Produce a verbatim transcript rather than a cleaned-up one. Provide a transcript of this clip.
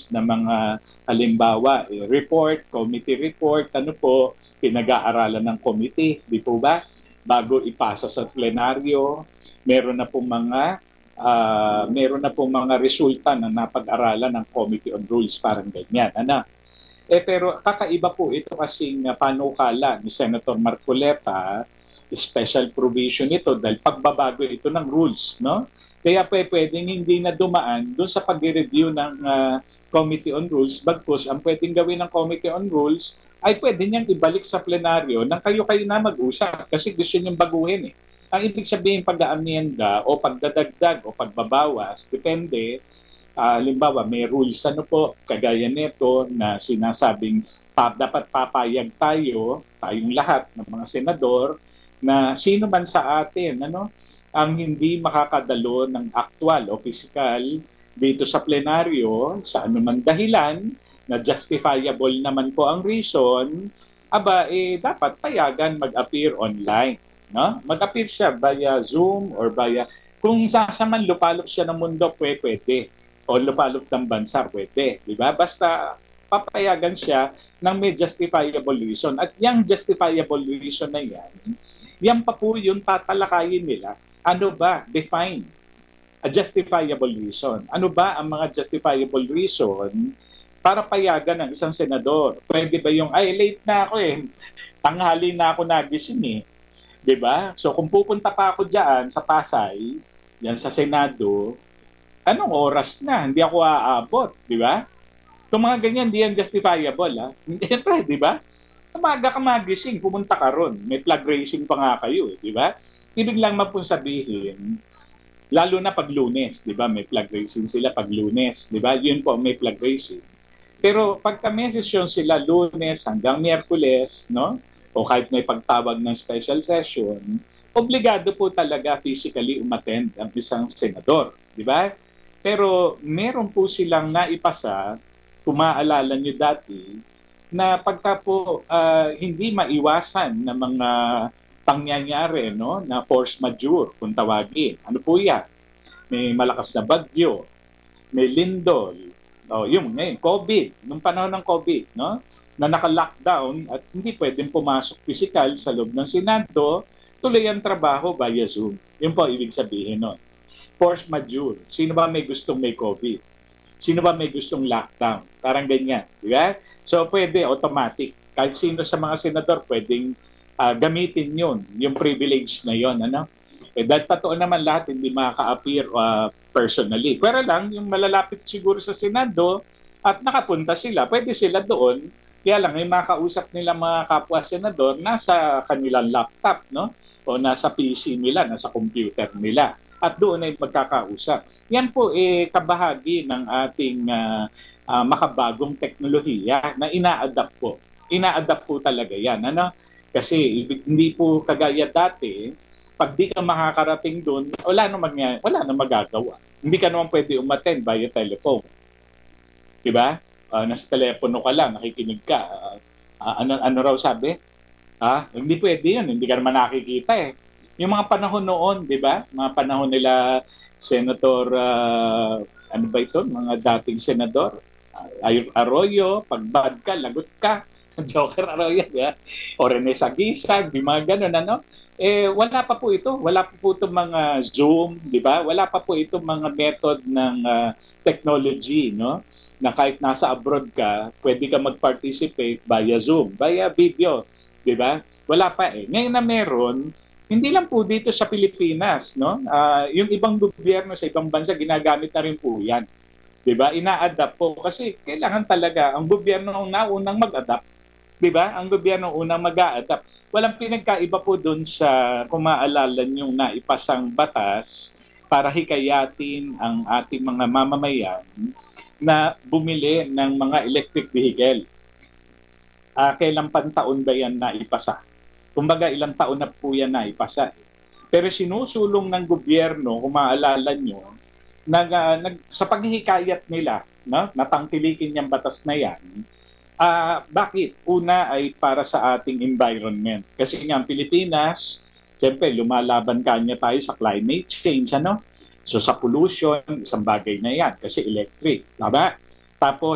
rules na mga halimbawa, eh, report, committee report, ano po, pinag-aaralan ng committee, di po ba? Bago ipasa sa plenaryo, meron na po mga uh, meron na po mga resulta na napag-aralan ng Committee on Rules, parang ganyan. Ano? Eh pero kakaiba po ito kasing uh, panukala ni Senator Marcoleta, special provision ito dahil pagbabago ito ng rules, no? Kaya pa pwedeng hindi na dumaan doon sa pag-review ng uh, Committee on Rules, bagkus ang pwedeng gawin ng Committee on Rules ay pwede niyang ibalik sa plenaryo nang kayo-kayo na mag-usap kasi gusto niyang baguhin eh. Ang ibig sabihin pag-aamyenda o pagdadagdag o pagbabawas, depende. Uh, limbawa, may rules ano po, kagaya nito na sinasabing pa, dapat papayag tayo, tayong lahat ng mga senador, na sino man sa atin ano, ang hindi makakadalo ng aktwal o physical dito sa plenaryo sa anumang dahilan na justifiable naman po ang reason, aba, eh, dapat payagan mag-appear online. No? Mag-appear siya via Zoom or via, kung sasaman lupalop siya ng mundo, pwede, pwede. O lupalop ng bansa, pwede. Diba? Basta papayagan siya ng may justifiable reason. At yung justifiable reason na yan, yan pa po yung tatalakayin nila. Ano ba? Define a justifiable reason. Ano ba ang mga justifiable reason para payagan ng isang senador? Pwede ba yung, ay, late na ako eh. Tanghali na ako nagising eh. Diba? So kung pupunta pa ako dyan sa Pasay, yan sa Senado, anong oras na? Hindi ako aabot, di ba? Kung mga ganyan, hindi yan justifiable, ha? Siyempre, di ba? Umaga ka magising, pumunta ka ron. May flag racing pa nga kayo, eh, di ba? Ibig lang mapun sabihin, lalo na pag Lunes, di ba? May flag racing sila pag Lunes, di ba? Yun po, may flag racing. Pero pagka may session sila Lunes hanggang Miyerkules, no? O kahit may pagtawag ng special session, obligado po talaga physically umattend ang isang senador, di ba? Pero meron po silang naipasa, kung maalala nyo dati, na pagka po uh, hindi maiwasan na mga pangyayari, no, na force majeure, kung tawagin. Ano po yan? May malakas na bagyo, may lindol, oh, yung ngayon, COVID, nung panahon ng COVID, no, na naka-lockdown at hindi pwedeng pumasok physical sa loob ng Senado, tuloy ang trabaho via Zoom. Yun po ibig sabihin nun. Force majeure. Sino ba may gustong may COVID? Sino ba may gustong lockdown? Parang ganyan. Di ba? So, pwede automatic. Kahit sino sa mga senador pwedeng uh, gamitin yun, yung privilege na yun. Ano? Eh, dahil totoo naman lahat hindi makaka-appear uh, personally. Pero lang, yung malalapit siguro sa Senado at nakapunta sila, pwede sila doon. Kaya lang, yung makausap nila mga kapwa senador nasa kanilang laptop, no? O nasa P C nila, nasa computer nila. At doon ay magkakausap. Yan po eh kabahagi ng ating uh, uh, makabagong teknolohiya na ina-adapt po. Ina-adapt po talaga yan. Ano? Kasi hindi po kagaya dati, pag di ka makakarating doon, wala na, mag- wala na magagawa. Hindi ka naman pwede umattend via telephone. Diba? Uh, nasa telepono ka lang, nakikinig ka. Uh, uh, ano, ano raw sabi? Ah, hindi pwede yun. Hindi ka naman nakikita eh. Yung mga panahon noon, di ba? Mga panahon nila Senator, uh, ano ba ito? Mga dating senador. Uh, Arroyo, pag bad ka, lagot ka. Joker Arroyo, yeah? O Rene Sagisag, di mga ganun, ano? Eh, wala pa po ito. Wala pa po itong mga Zoom, di ba? Wala pa po itong mga method ng uh, technology, no? Na kahit nasa abroad ka, pwede ka mag-participate via Zoom, via video, di ba? Wala pa eh. Ngayon na meron, hindi lang po dito sa Pilipinas, no? Uh, yung ibang gobyerno sa ibang bansa ginagamit na rin po 'yan. 'Di ba? Ina-adapt po kasi kailangan talaga ang gobyerno ang naunang mag-adapt. 'Di ba? Ang gobyerno unang mag-a-adapt. Walang pinagkaiba po doon sa kung maalala yung naipasang batas para hikayatin ang ating mga mamamayan na bumili ng mga electric vehicle. Uh, kailang pantaon ba yan naipasa? Kumbaga, ilang taon na po yan na ipasa. Pero sinusulong ng gobyerno, kung maalala nyo, nag, uh, nag, sa paghihikayat nila, no, natangkilikin yung batas na yan, uh, bakit? Una ay para sa ating environment. Kasi nga ang Pilipinas, siyempre lumalaban kanya tayo sa climate change. Ano? So sa pollution, isang bagay na yan kasi electric. Tama? Tapos